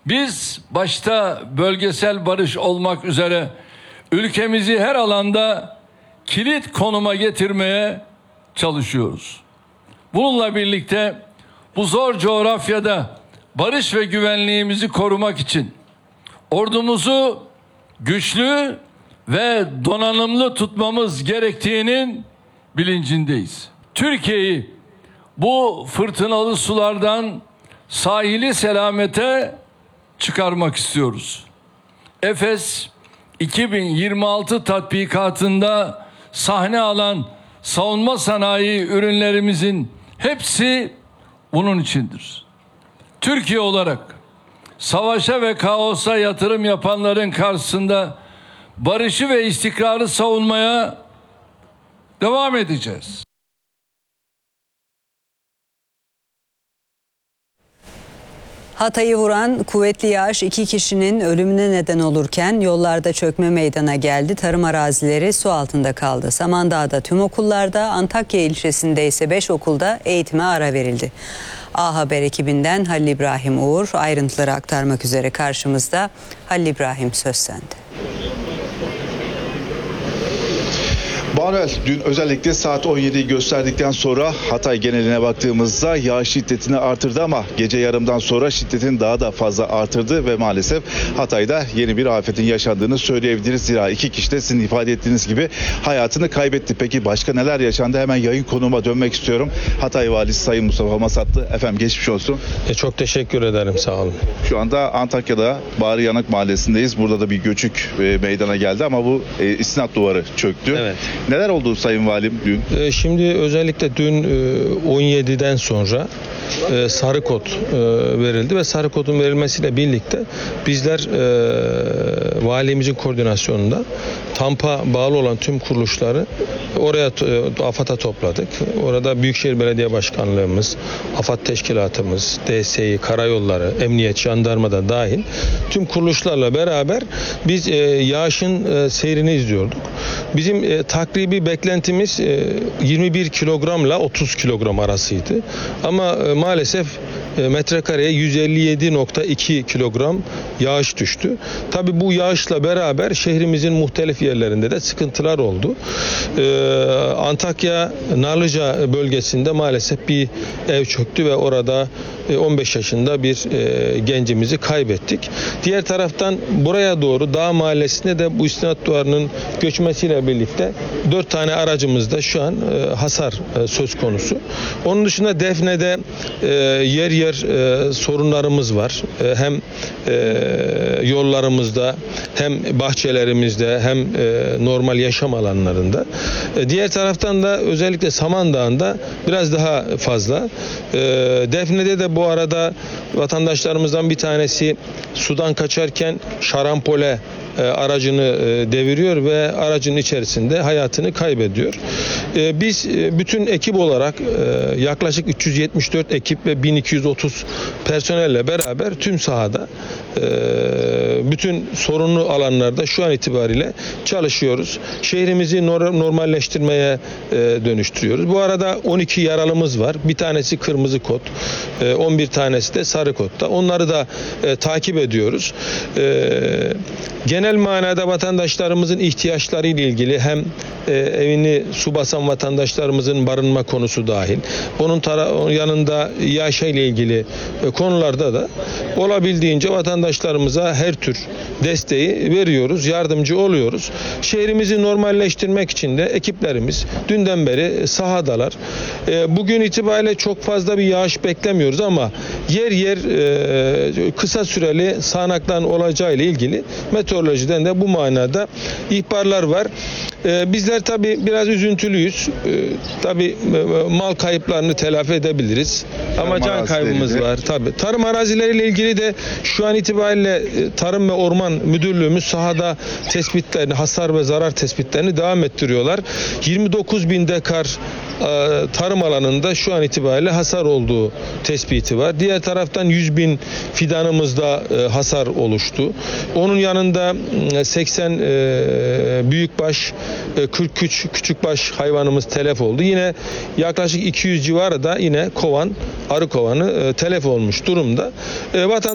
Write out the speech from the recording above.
Biz başta bölgesel barış olmak üzere ülkemizi her alanda kilit konuma getirmeye çalışıyoruz. Bununla birlikte bu zor coğrafyada barış ve güvenliğimizi korumak için ordumuzu güçlü ve donanımlı tutmamız gerektiğinin bilincindeyiz. Türkiye'yi bu fırtınalı sulardan sahili selamete çıkarmak istiyoruz. Efes 2026 tatbikatında sahne alan savunma sanayi ürünlerimizin hepsi bunun içindir. Türkiye olarak savaşa ve kaosa yatırım yapanların karşısında barışı ve istikrarı savunmaya devam edeceğiz. Hatay'ı vuran kuvvetli yağış 2 kişinin ölümüne neden olurken yollarda çökme meydana geldi. Tarım arazileri su altında kaldı. Samandağ'da tüm okullarda, Antakya ilçesinde ise 5 okulda eğitime ara verildi. A Haber ekibinden Halil İbrahim Uğur ayrıntıları aktarmak üzere karşımızda. Halil İbrahim, söz sende. Manuel, dün özellikle saat 17'yi gösterdikten sonra Hatay geneline baktığımızda yağış şiddetini artırdı ama gece yarımdan sonra şiddetini daha da fazla artırdı ve maalesef Hatay'da yeni bir afetin yaşandığını söyleyebiliriz. Zira 2 kişi de sizin ifade ettiğiniz gibi hayatını kaybetti. Peki başka neler yaşandı? Hemen yayın konuma dönmek istiyorum. Hatay Valisi Sayın Mustafa Masatlı. Efendim geçmiş olsun. Çok teşekkür ederim, sağ olun. Şu anda Antakya'da Bağrı Yanık Mahallesi'ndeyiz. Burada da bir göçük meydana geldi ama bu istinat duvarı çöktü. Evet. Neler oldu Sayın Valim dün? Şimdi özellikle dün 17'den sonra sarı kod verildi ve sarı kodun verilmesiyle birlikte bizler valimizin koordinasyonunda TAMP'a bağlı olan tüm kuruluşları oraya AFAD'a topladık. Orada Büyükşehir Belediye Başkanlığımız, AFAD Teşkilatımız, DSİ, Karayolları, Emniyet, Jandarma da dahil tüm kuruluşlarla beraber biz yağışın seyrini izliyorduk. Bizim takribi beklentimiz 21 kilogramla 30 kilogram arasıydı. Ama maalesef metrekareye 157.2 kilogram yağış düştü. Tabii bu yağışla beraber şehrimizin muhtelif yerlerinde de sıkıntılar oldu. Antakya Narlıca bölgesinde maalesef bir ev çöktü ve orada 15 yaşında bir gencimizi kaybettik. Diğer taraftan buraya doğru Dağ Mahallesi'nde de bu istinat duvarının göçmesiyle birlikte 4 tane aracımızda şu an hasar söz konusu. Onun dışında Defne'de yer yer sorunlarımız var. Hem yollarımızda hem bahçelerimizde hem normal yaşam alanlarında. Diğer taraftan da özellikle Samandağ'ında biraz daha fazla. Defne'de de bu arada vatandaşlarımızdan bir tanesi sudan kaçarken şarampole aracını deviriyor ve aracın içerisinde hayatını kaybediyor. Biz bütün ekip olarak yaklaşık 374 ekip ve 1230 personelle beraber tüm sahada bütün sorunlu alanlarda şu an itibariyle çalışıyoruz. Şehrimizi normalleştirmeye dönüştürüyoruz. Bu arada 12 yaralımız var. Bir tanesi kırmızı kod, 11 tanesi de sarı kodda. Onları da takip ediyoruz. Genel manada vatandaşlarımızın ihtiyaçları ile ilgili hem evini su basan vatandaşlarımızın barınma konusu dahil, onun yanında yaşa ile ilgili konularda da olabildiğince vatandaşlarımıza her tür desteği veriyoruz, yardımcı oluyoruz. Şehrimizi normalleştirmek için de ekiplerimiz dünden beri sahadalar. Bugün itibariyle çok fazla bir yağış beklemiyoruz ama yer yer kısa süreli sağanakların olacağı ile ilgili meteorolojiden de bu manada ihbarlar var. Bizler tabii biraz üzüntülüyüz. Tabii mal kayıplarını telafi edebiliriz. Ama can kaybımız var. Tabii. Tarım arazileriyle ilgili de şu an itibariyle Tarım ve Orman Müdürlüğümüz sahada tespitlerini, hasar ve zarar tespitlerini devam ettiriyorlar. 29.000 dekar tarım alanında şu an itibariyle hasar olduğu tespiti var. Diğer taraftan 100.000 fidanımızda hasar oluştu. Onun yanında 80 büyükbaş, 40 küçükbaş hayvanımız telef oldu. Yine yaklaşık 200 civarı da yine arı kovanı telef olmuş durumda.